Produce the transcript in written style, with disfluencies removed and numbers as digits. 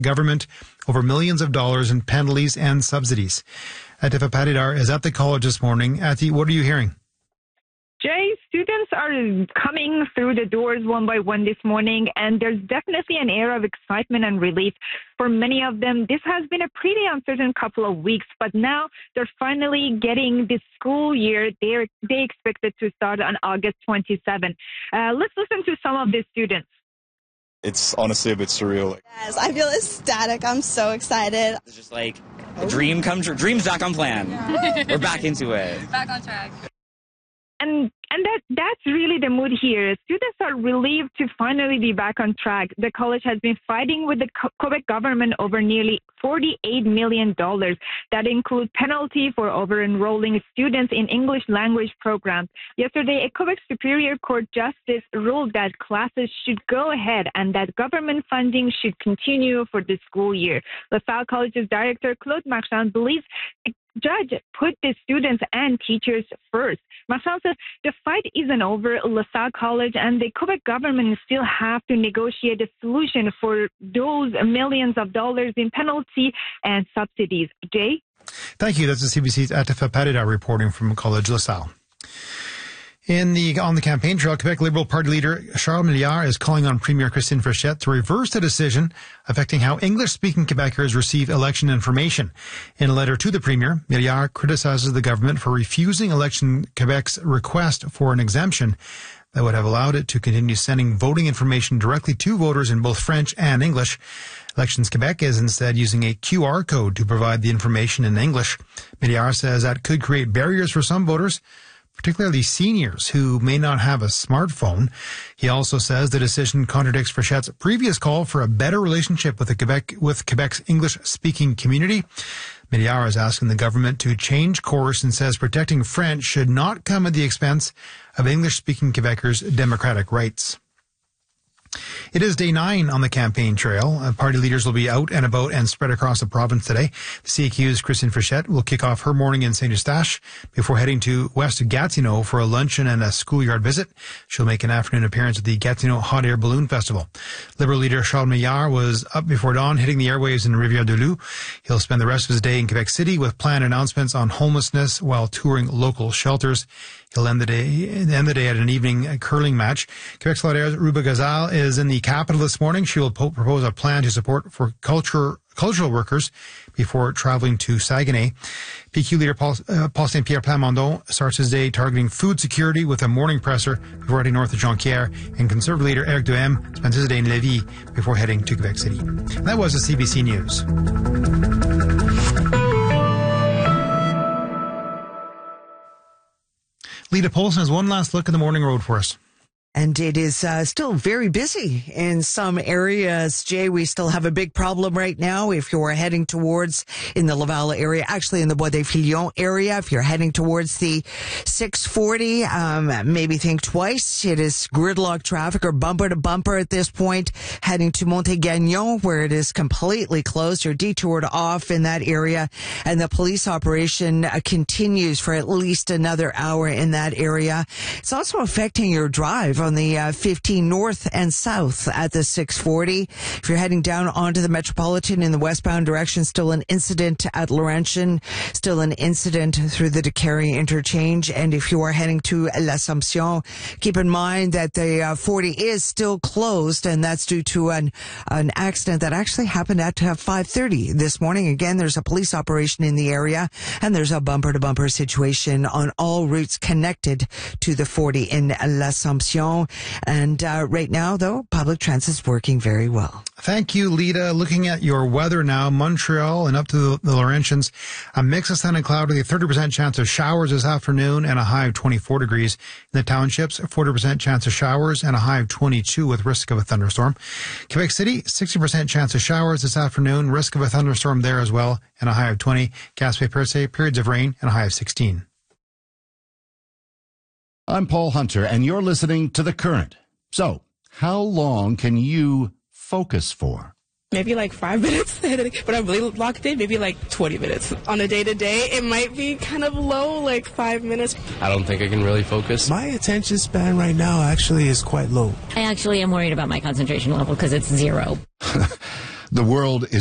government over millions of dollars in penalties and subsidies. Atifa Patidar is at the college this morning. Ati, what are you hearing? Jay, students are coming through the doors one by one this morning, and there's definitely an air of excitement and relief. For many of them, this has been a pretty uncertain couple of weeks, but now they're finally getting this school year. They expect it to start on August 27. Let's listen to some of the students. It's honestly a bit surreal. Yes, I feel ecstatic. I'm so excited. It's just like a dream come true. Dream's back on plan. We're back into it. Back on track. And that's really the mood here. Students are relieved to finally be back on track. The college has been fighting with the Quebec government over nearly $48 million. That includes penalty for over-enrolling students in English language programs. Yesterday, a Quebec Superior Court justice ruled that classes should go ahead and that government funding should continue for the school year. LaSalle College's director, Claude Marchand, believes the judge put the students and teachers first. Marchand says the fight isn't over. LaSalle College and the Quebec government still have to negotiate a solution for those millions of dollars in penalty and subsidies. Jay? Thank you. That's the CBC's Atifa Patidar reporting from College LaSalle. On the campaign trail, Quebec Liberal Party leader Charles Milliard is calling on Premier Christine Frechette to reverse the decision affecting how English-speaking Quebecers receive election information. In a letter to the Premier, Milliard criticizes the government for refusing Election Quebec's request for an exemption that would have allowed it to continue sending voting information directly to voters in both French and English. Elections Quebec is instead using a QR code to provide the information in English. Milliard says that could create barriers for some voters, particularly seniors who may not have a smartphone. He also says the decision contradicts Frechette's previous call for a better relationship with Quebec's English-speaking community. Milliard is asking the government to change course and says protecting French should not come at the expense of English-speaking Quebecers' democratic rights. It is day 9 on the campaign trail. Party leaders will be out and about and spread across the province today. The CAQ's Christine Frechette will kick off her morning in St. Eustache before heading to west Gatineau for a luncheon and a schoolyard visit. She'll make an afternoon appearance at the Gatineau Hot Air Balloon Festival. Liberal leader Charles Milliard was up before dawn, hitting the airwaves in Rivière-du-Loup. He'll spend the rest of his day in Quebec City with planned announcements on homelessness while touring local shelters. He'll end the day at an evening curling match. Quebec's Lauderdale's Ruba Gazal is in the capital this morning. She will propose a plan to support for cultural workers before traveling to Saguenay. PQ leader Paul Saint-Pierre Plamondon starts his day targeting food security with a morning presser before heading north to Jonquière. And Conservative leader Éric Duhaime spends his day in Lévis before heading to Quebec City. And that was the CBC News. Lita Polson has one last look at the morning road for us. And it is still very busy in some areas. Jay, we still have a big problem right now. If you're heading towards in the Laval area, actually in the Bois des Filions area, if you're heading towards the 640, maybe think twice. It is gridlock traffic or bumper to bumper at this point, heading to Monté-Gagnon, where it is completely closed. You're detoured off in that area, and the police operation continues for at least another hour in that area. It's also affecting your drive on the 15 north and south at the 640. If you're heading down onto the Metropolitan in the westbound direction, still an incident at Laurentian, still an incident through the Décarie interchange. And if you are heading to L'Assomption, keep in mind that the 40 is still closed, and that's due to an accident that actually happened at 5:30 this morning. Again, there's a police operation in the area, and there's a bumper-to-bumper situation on all routes connected to the 40 in L'Assomption. And right now, though, public transit is working very well. Thank you, Lita. Looking at your weather now, Montreal and up to the Laurentians, a mix of sun and cloud with a 30% chance of showers this afternoon and a high of 24 degrees. In the townships, 40% chance of showers and a high of 22 with risk of a thunderstorm. Quebec City, 60% chance of showers this afternoon, risk of a thunderstorm there as well, and a high of 20. Gaspé-Percé, periods of rain and a high of 16. I'm Paul Hunter, and you're listening to The Current. So, how long can you focus for? Maybe like 5 minutes, but I'm really locked in, maybe like 20 minutes. On a day-to-day, it might be kind of low, like 5 minutes. I don't think I can really focus. My attention span right now actually is quite low. I actually am worried about my concentration level because it's 0. The world is